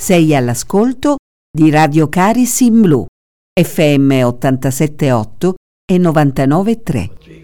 Sei all'ascolto di Radio Caris in Blu, FM 87.8 e 99.3.